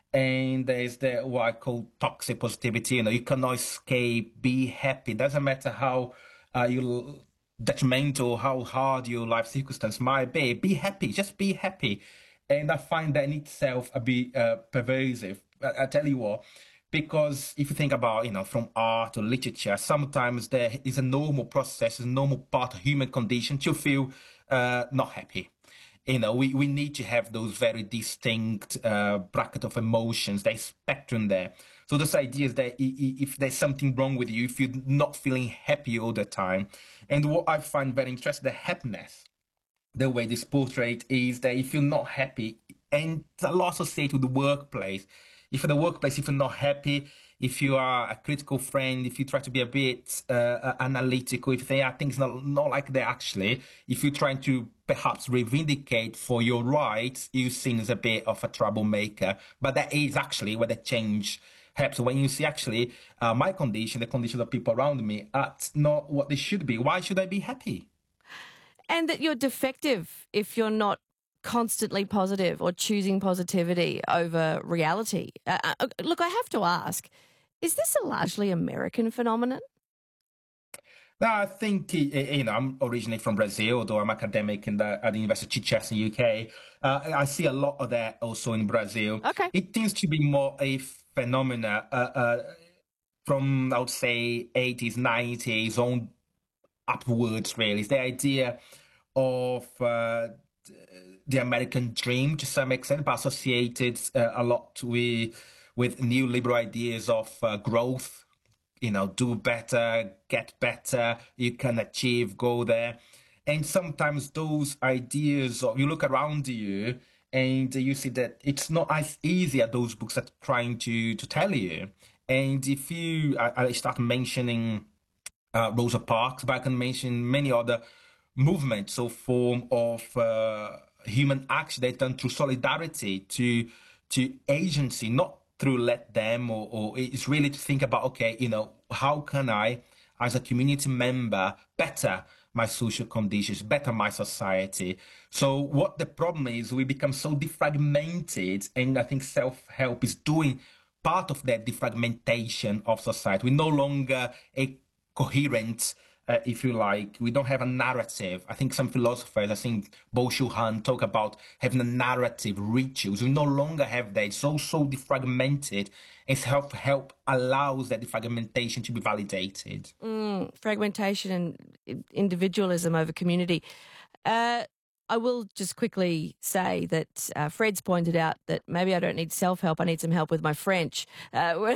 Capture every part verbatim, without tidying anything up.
And there's the what I call toxic positivity. You know, you cannot escape. Be happy. Doesn't matter how uh, you detrimental, how hard your life circumstance might be. Be happy. Just be happy. And I find that in itself a bit uh, pervasive. I, I tell you what, because if you think about, you know, from art or literature, sometimes there is a normal process, a normal part of human condition to feel uh, not happy. You know, we, we need to have those very distinct uh, bracket of emotions, there's spectrum there. So this idea is that if there's something wrong with you, if you're not feeling happy all the time, and what I find very interesting, the happiness, the way this portrait is that if you're not happy, and a lot associated with the workplace, if in the workplace, if you're not happy, if you are a critical friend, if you try to be a bit uh, uh, analytical, if you think, I think it's not, not like that actually, if you're trying to perhaps reivindicate for your rights, you're seen as a bit of a troublemaker. But that is actually where the change happens. When you see actually uh, my condition, the condition of people around me, that's not what they should be. Why should I be happy? And that you're defective if you're not constantly positive or choosing positivity over reality. Uh, uh, look, I have to ask, is this a largely American phenomenon? No, I think, you know, I'm originally from Brazil, although I'm academic in the, at the University of Chichester in the U K. Uh, I see a lot of that also in Brazil. Okay. It tends to be more a phenomena uh, uh, from, I would say, eighties, nineties on upwards, really. It's the idea of uh, the American dream to some extent, but associated uh, a lot with, with neoliberal ideas of uh, growth. You know, do better, get better, you can achieve, go there. And sometimes those ideas of, you look around you and you see that it's not as easy as those books are trying to, to tell you. And if you, I, I start mentioning uh, Rosa Parks, but I can mention many other movements or form of uh, human action that done through solidarity to, to agency, not through let them, or, or it's really to think about, okay, you know, how can I, as a community member, better my social conditions, better my society? So what the problem is, we become so defragmented, and I think self-help is doing part of that defragmentation of society. We're no longer a coherent Uh, if you like, we don't have a narrative. I think some philosophers, I think Boshu Han talk about having a narrative rituals. We no longer have that. It's so, so defragmented. And self-help allows that defragmentation to be validated. Mm, fragmentation and individualism over community. Uh, I will just quickly say that uh, Fred's pointed out that maybe I don't need self-help. I need some help with my French. Uh,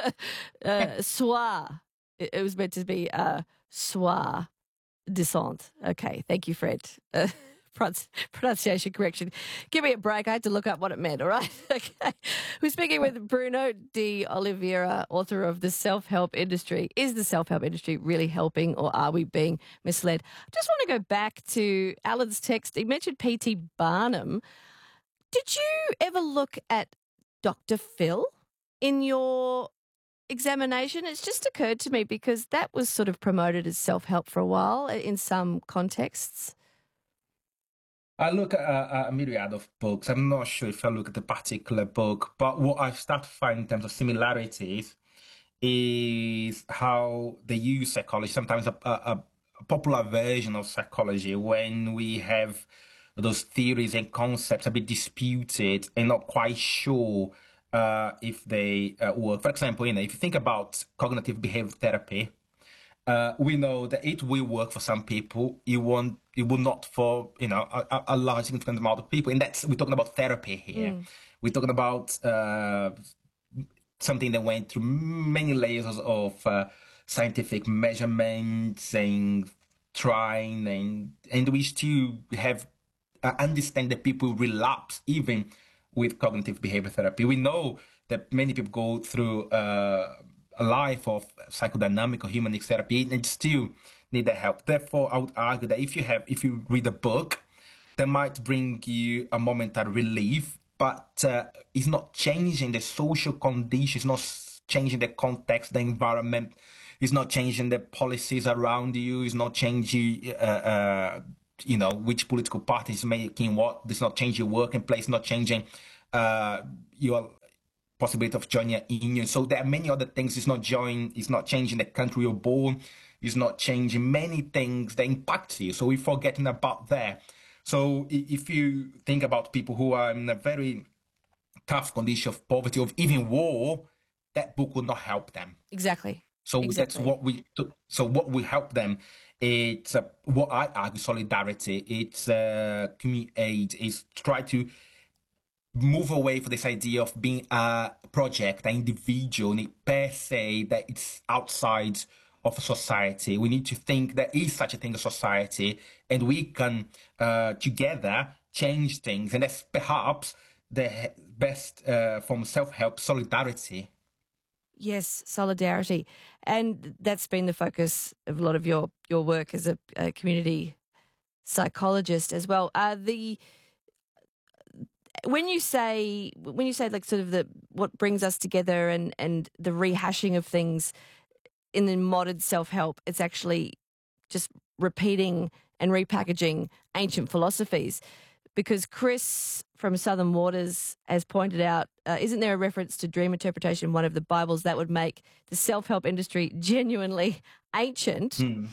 uh, soir. It, it was meant to be... Uh, Soir disant. Okay, thank you, Fred. Uh, pronunciation correction. Give me a break. I had to look up what it meant, all right? Okay. We're speaking with Bruno de Oliveira, author of The Self-Help Industry. Is the self-help industry really helping, or are we being misled? I just want to go back to Alan's text. He mentioned P T Barnum. Did you ever look at Doctor Phil in your examination? It's just occurred to me because that was sort of promoted as self-help for a while in some contexts. I look at a, a myriad of books. I'm not sure if I look at a particular book, but what I've started to find in terms of similarities is how they use psychology, sometimes a, a, a popular version of psychology, when we have those theories and concepts a bit disputed and not quite sure Uh, if they uh, work. For example, you know, if you think about cognitive behavior therapy, uh, we know that it will work for some people. It won't. It will not for, you know, a, a large significant amount of people. And that's, we're talking about therapy here. Mm. We're talking about uh, something that went through many layers of uh, scientific measurements and trying, and and we still have uh, understand that people relapse even with cognitive behavior therapy. We know that many people go through uh, a life of psychodynamic or humanic therapy and still need the help. Therefore, I would argue that if you have, if you read a book, that might bring you a momentary relief, but uh, it's not changing the social conditions, not changing the context, the environment. It's not changing the policies around you. It's not changing uh, uh, you know, which political party is making what. Does not change your working place, not changing uh, your possibility of joining a union. So there are many other things. It's not join, it's not changing the country you're born, it's not changing many things that impact you. So we're forgetting about that. So if you think about people who are in a very tough condition of poverty, of even war, that book will not help them. Exactly. So exactly. that's what we. So what will help them? It's uh, what I argue solidarity. It's uh, community aid. It's try to move away from this idea of being a project, an individual, per se, that it's outside of society. We need to think there is such a thing as society, and we can uh, together change things. And that's perhaps the best uh, form of self-help, solidarity. Yes, solidarity. And that's been the focus of a lot of your, your work as a, a community psychologist as well. Uh, the when you say when you say like sort of the what brings us together and, and the rehashing of things in the modern self-help, it's actually just repeating and repackaging ancient philosophies. Because Chris from Southern Waters has pointed out, uh, isn't there a reference to dream interpretation in one of the Bibles that would make the self-help industry genuinely ancient? Mm.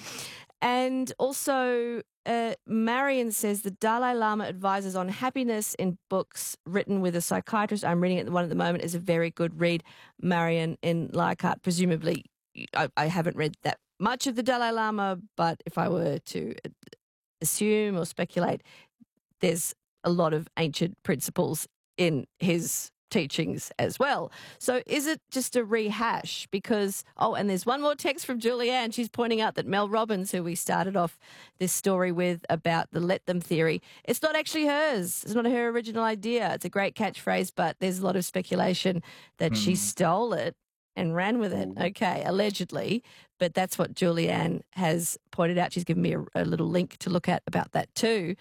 And also, uh, Marion says the Dalai Lama advises on happiness in books written with a psychiatrist. I'm reading it. The one at the moment is a very good read. Marion in Leichhardt. Presumably, I, I haven't read that much of the Dalai Lama, but if I were to assume or speculate, there's a lot of ancient principles in his teachings as well. So is it just a rehash? Because, oh, and there's one more text from Julianne. She's pointing out that Mel Robbins, who we started off this story with about the let them theory, it's not actually hers. It's not her original idea. It's a great catchphrase, but there's a lot of speculation that mm. she stole it and ran with it. Okay, allegedly. But that's what Julianne has pointed out. She's given me a, a little link to look at about that too.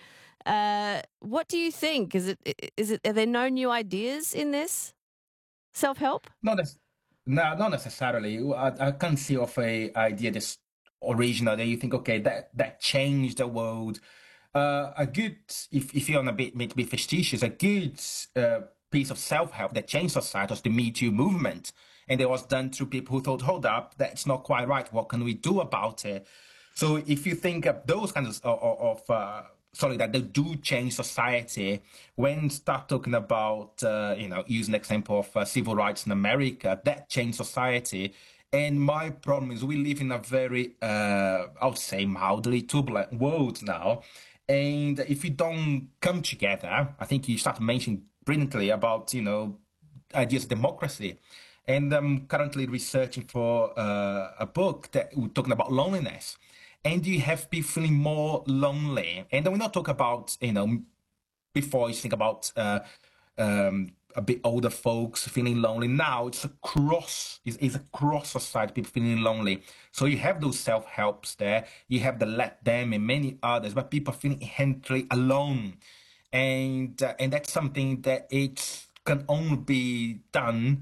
Uh, what do you think? Is it is it are there no new ideas in this self-help? Not no, not necessarily. I, I can't see of a idea that's original that you think, okay, that that changed the world. Uh, a good, if if you're on a bit maybe facetious, a good uh, piece of self-help that changed society was the Me Too movement, and it was done through people who thought, hold up, that's not quite right. What can we do about it? So if you think of those kinds of, of, of uh, sorry, that they do change society. When start talking about, uh, you know, using the example of uh, civil rights in America, that changed society. And my problem is we live in a very, uh, I would say, mildly turbulent world now. And if you don't come together, I think you start mentioning brilliantly about, you know, ideas of democracy. And I'm currently researching for uh, a book that we're talking about loneliness. And you have people feeling more lonely. And then we're not talking about, you know, before you think about uh, um, a bit older folks feeling lonely. Now it's across, it's, it's across society, people feeling lonely. So you have those self-helps there. You have the Let Them and many others, but people are feeling inherently alone. And, uh, and that's something that it can only be done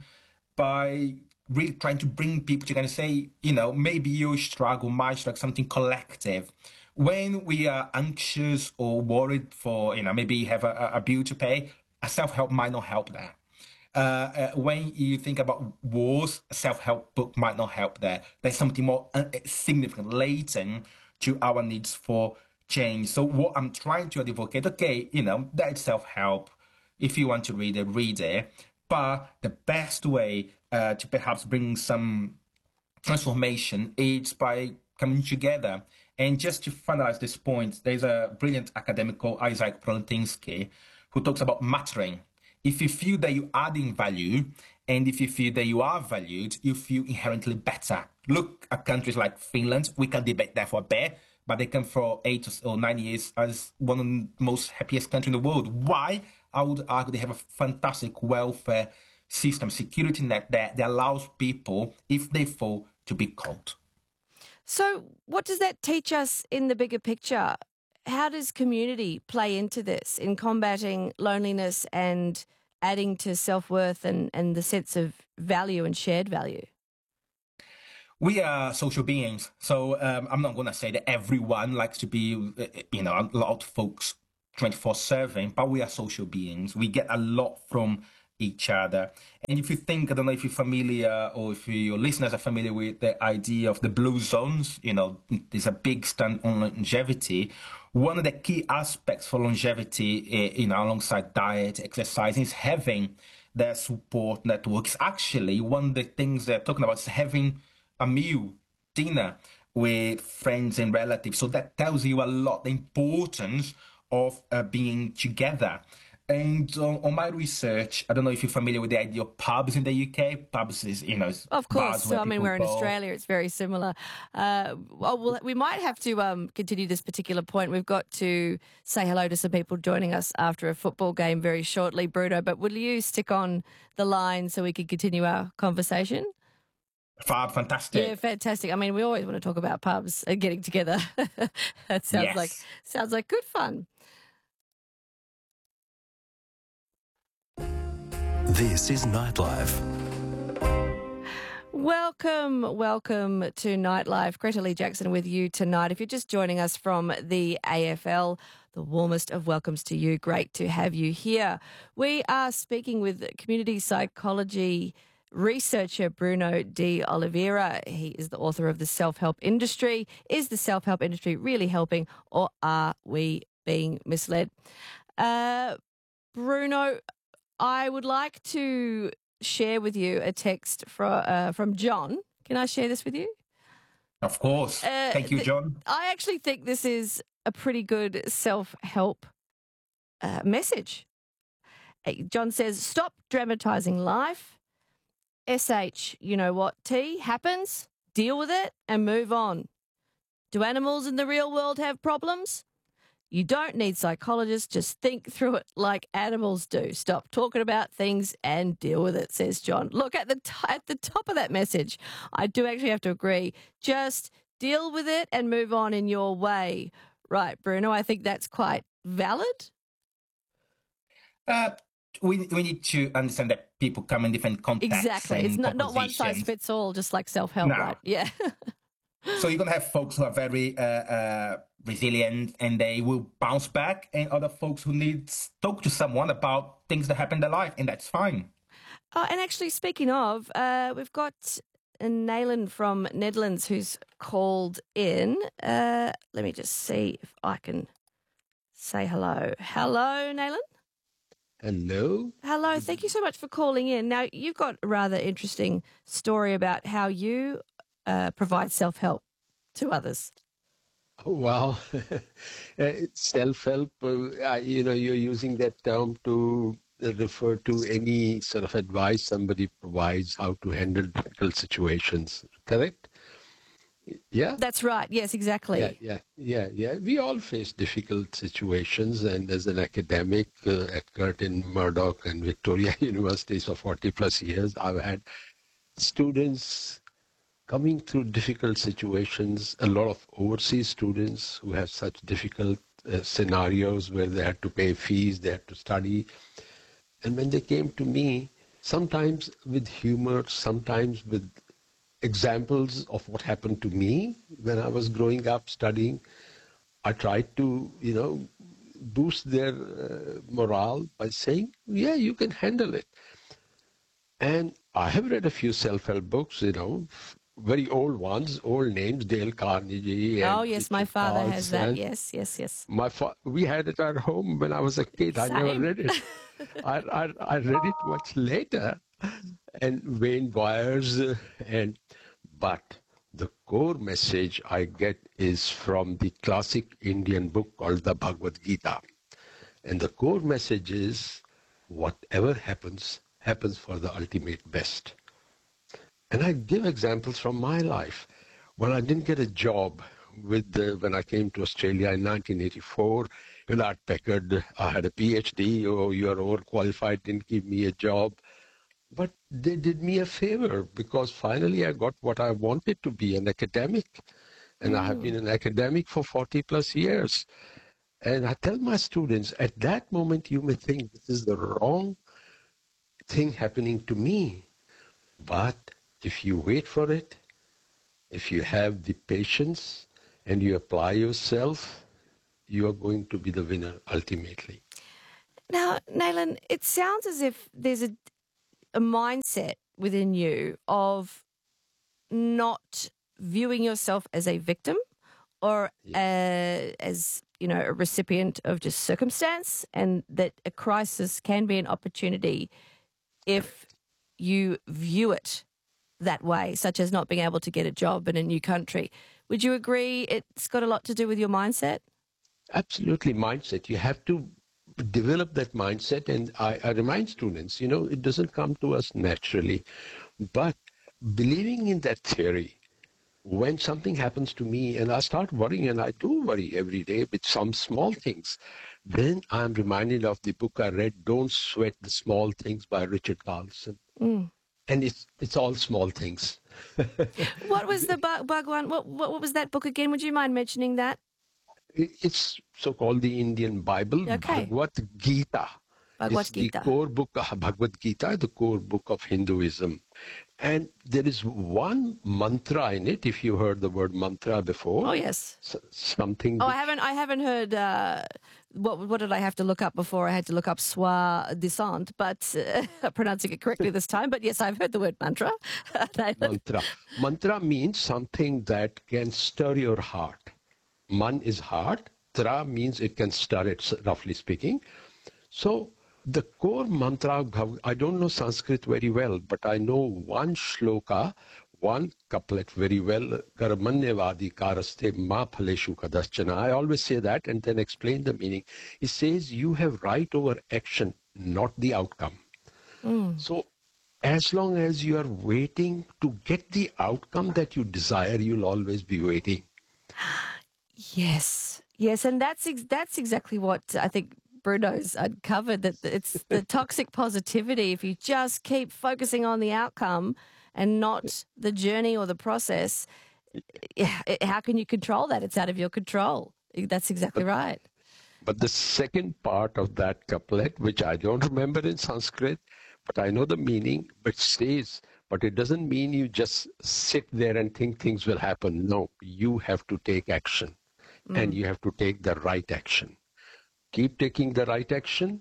by really trying to bring people together and say, you know, maybe you struggle, my struggle, something collective. When we are anxious or worried for, you know, maybe you have a, a bill to pay, a self-help might not help that. Uh, uh, when you think about wars, a self-help book might not help there. There's something more uh, significant, latent to our needs for change. So what I'm trying to advocate, okay, you know, that's self-help. If you want to read it, read it. But the best way uh, to perhaps bring some transformation is by coming together. And just to finalize this point, there's a brilliant academic called Isaac Proletinsky who talks about mattering. If you feel that you're adding value, and if you feel that you are valued, you feel inherently better. Look at countries like Finland. We can debate that for a bit, but they come for eight or nine years as one of the most happiest countries in the world. Why? I would argue they have a fantastic welfare system, security net that, that allows people, if they fall, to be called. So what does that teach us in the bigger picture? How does community play into this in combating loneliness and adding to self-worth and, and the sense of value and shared value? We are social beings. So um, I'm not going to say that everyone likes to be, you know, a lot of folks twenty-four seven, but we are social beings. We get a lot from each other. And if you think, I don't know if you're familiar or if your listeners are familiar with the idea of the blue zones, you know, there's a big stand on longevity. One of the key aspects for longevity, eh, you know, alongside diet, exercise, is having the support networks. Actually, one of the things they're talking about is having a meal, dinner with friends and relatives. So that tells you a lot, the importance of uh, being together. And uh, on my research, I don't know if you're familiar with the idea of pubs in the U K. Pubs is, you know, Of course. bars So, where I mean, people we're in go. Australia. It's very similar. Uh, well, we'll, we might have to um, continue this particular point. We've got to say hello to some people joining us after a football game very shortly, Bruno. But will you stick on the line so we can continue our conversation? Fab, fantastic. Yeah, fantastic. I mean, we always want to talk about pubs and getting together. That sounds Yes. like sounds like good fun. This is Nightlife. Welcome, welcome to Nightlife. Greta Lee Jackson with you tonight. If you're just joining us from the A F L, the warmest of welcomes to you. Great to have you here. We are speaking with community psychology researcher Bruno De Oliveira. He is the author of The Self-Help Industry. Is the self-help industry really helping, or are we being misled? Uh, Bruno, I would like to share with you a text from uh, from John. Can I share this with you? Of course. Uh, Thank you, th- John. I actually think this is a pretty good self-help uh, message. Hey, John says, stop dramatising life. S H, you know what, T, happens, deal with it and move on. Do animals in the real world have problems? You don't need psychologists, just think through it like animals do. Stop talking about things and deal with it, says John. Look, at the t- at the top of that message, I do actually have to agree. Just deal with it and move on in your way. Right, Bruno, I think that's quite valid. Uh, we, we need to understand that people come in different contexts. Exactly. And It's not, not one size compositions. fits all, just like self-help, No. right? Yeah. So you're going to have folks who are very uh, uh, resilient and they will bounce back, and other folks who need to talk to someone about things that happen in their life, and that's fine. Oh, and actually, speaking of, uh, we've got Naylan from Netherlands who's called in. Uh, let me just see if I can say hello. Hello, Naylan. Hello. Hello. Thank you so much for calling in. Now, you've got a rather interesting story about how you uh, provide self-help to others. Oh, wow. Uh, Self-help, uh, you know, you're using that term to refer to any sort of advice somebody provides how to handle difficult situations, correct? Yeah? That's right. Yes, exactly. Yeah, yeah, yeah, yeah. We all face difficult situations, and as an academic uh, at Curtin, Murdoch, and Victoria Universities for forty plus years, I've had students coming through difficult situations, a lot of overseas students who have such difficult uh, scenarios where they had to pay fees, they had to study. And when they came to me, sometimes with humor, sometimes with examples of what happened to me when I was growing up studying, I tried to, you know, boost their uh, morale by saying, yeah, you can handle it. And I have read a few self-help books, you know, very old ones, old names, Dale Carnegie. And Oh, yes, my Richard father has that. Carlson. Yes, yes, yes. My fa- we had it at home when I was a kid. I never Same. read it. I, I, I read it much later. And Wayne Byers. Uh, and but the core message I get is from the classic Indian book called the Bhagavad Gita. And the core message is, whatever happens, happens for the ultimate best. And I give examples from my life. When I didn't get a job with the, when I came to Australia in nineteen eighty-four, Hewlett Packard, I had a PhD, oh, you're overqualified, didn't give me a job. But they did me a favor because finally I got what I wanted to be, an academic. And mm. I have been an academic for forty plus years. And I tell my students, at that moment you may think this is the wrong thing happening to me. But if you wait for it, if you have the patience and you apply yourself, you are going to be the winner ultimately. Now, Nayland, it sounds as if there's a, a mindset within you of not viewing yourself as a victim or Yes. uh, as, you know, a recipient of just circumstance, and that a crisis can be an opportunity if you view it that way, such as not being able to get a job in a new country. Would you agree it's got a lot to do with your mindset? Absolutely, mindset. You have to develop that mindset. And I, I remind students, you know, it doesn't come to us naturally. But believing in that theory, when something happens to me and I start worrying, and I do worry every day with some small things, then I'm reminded of the book I read, Don't Sweat the Small Things by Richard Carlson. Mm. And it's it's all small things. What was the bug, bug one? What, what what was that book again? Would you mind mentioning that? It's so-called the Indian Bible, Okay. Bhagavad Gita. Bhagavad It's the Gita. core book, uh, Bhagavad Gita, the core book of Hinduism. And there is one mantra in it, if you heard the word mantra before. Oh yes. s- something Oh, I which- haven't. I haven't heard. Uh, what What did I have to look up before? I had to look up soi disant, but uh, pronouncing it correctly this time. But yes, I've heard the word mantra. mantra. Mantra means something that can stir your heart. Man is heart. Tra means it can stir it, roughly speaking. So the core mantra, of Bhag- I don't know Sanskrit very well, but I know one shloka, one couplet very well. Karmanyavadi karaste ma phaleshu kadaschana. I always say that and then explain the meaning. It says you have right over action, not the outcome. So as long as you are waiting to get the outcome that you desire, you'll always be waiting. Yes, yes, and that's ex- that's exactly what I think Bruno's uncovered. That it's the toxic positivity. If you just keep focusing on the outcome and not the journey or the process, yeah, it- how can you control that? It's out of your control. That's exactly right. But the second part of that couplet, which I don't remember in Sanskrit, but I know the meaning, but says, but it doesn't mean you just sit there and think things will happen. No, you have to take action and you have to take the right action. Keep taking the right action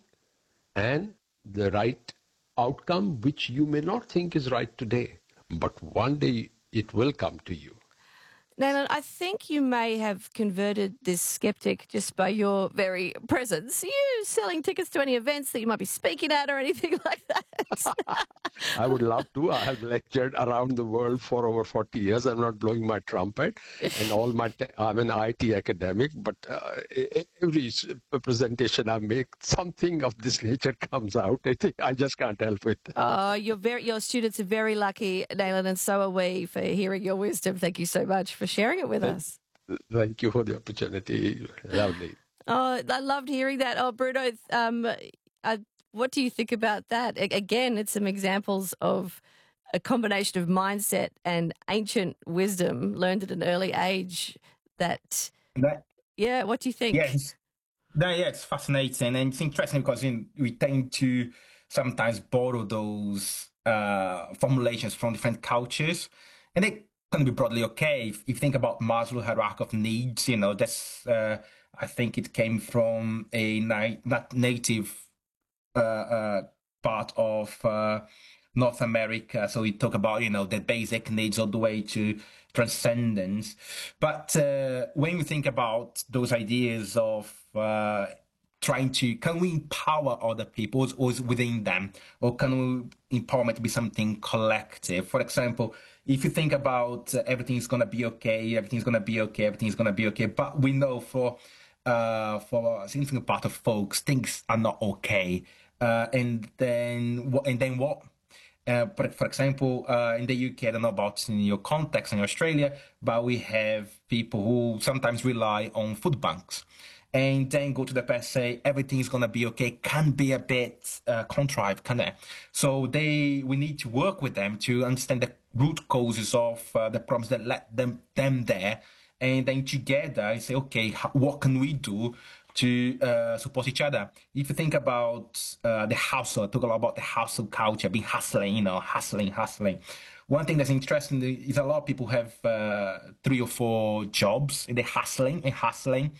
and the right outcome, which you may not think is right today, but one day it will come to you. Nayland, I think you may have converted this skeptic just by your very presence. Are you selling tickets to any events that you might be speaking at or anything like that? I would love to. I have lectured around the world for over forty years. I'm not blowing my trumpet. And all my, te- I'm an I T academic, but uh, e- every s- presentation I make, something of this nature comes out. I think I just can't help it. Oh, you're very, your students are very lucky, Nayland, and so are we for hearing your wisdom. Thank you so much for sharing it with us. Thank you for the opportunity. Lovely. Oh, I loved hearing that. Oh, Bruno, um, uh, what do you think about that? A- Again, it's some examples of a combination of mindset and ancient wisdom learned at an early age. That, That, yeah, what do you think? yeah, it's, no, yeah, it's fascinating, and it's interesting because in, we tend to sometimes borrow those uh, formulations from different cultures, and they can be broadly okay. If, if you think about Maslow hierarchy of needs, you know, that's uh, I think it came from a na- not native uh, uh, part of uh, North America. So we talk about, you know, the basic needs all the way to transcendence. But uh, when we think about those ideas of uh, trying to, can we empower other people or is within them? Or can we empowerment be something collective? For example, if you think about uh, everything's going to be okay, everything's going to be okay, everything's going to be okay. But we know for uh, for a significant part of folks, things are not okay. Uh, and then what? And then what? Uh, but for example, uh, in the U K, I don't know about in your context in Australia, but we have people who sometimes rely on food banks and then go to the press say everything is going to be okay. Can be a bit uh, contrived, can it? So they, we need to work with them to understand the root causes of uh, the problems that led them them there, and then together say, okay, how, what can we do to uh, support each other? If you think about uh, the hustle, talk a lot about the hustle culture, being hustling, you know, hustling, hustling. One thing that's interesting is a lot of people have uh, three or four jobs and they're hustling and hustling.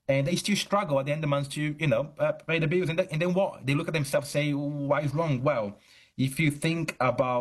and they still struggle at the end of the month to, you know, uh, pay the bills. And, th- and then what? They look at themselves, say, what is wrong? Well, if you think about